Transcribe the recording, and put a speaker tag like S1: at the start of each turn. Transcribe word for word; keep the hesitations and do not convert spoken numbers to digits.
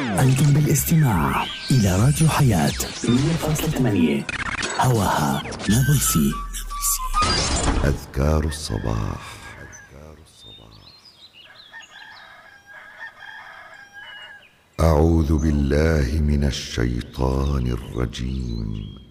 S1: أنتم بالاستماع إلى راديو حياة مية فاصلة ثمانية، هواها نابلسي.
S2: أذكار الصباح. أعوذ بالله من الشيطان الرجيم.